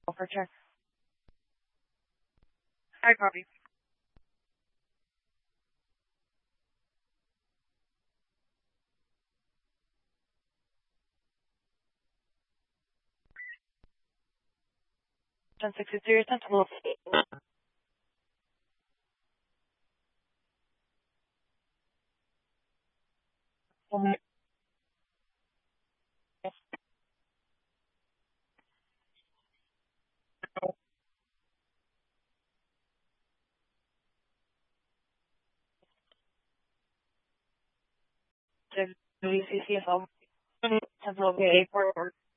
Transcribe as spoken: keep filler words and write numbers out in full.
for check. Hard copy. ten sixty-three, Sentinel. W C C S L. Sentinel K eight four four.